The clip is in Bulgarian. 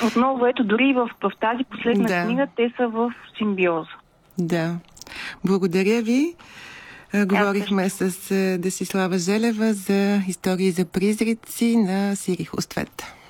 отново, ето, дори в тази последна книга те са в симбиоза. Да. Благодаря ви. Говорихме с Десислава Желева за истории за призраци на Сири Хуствет.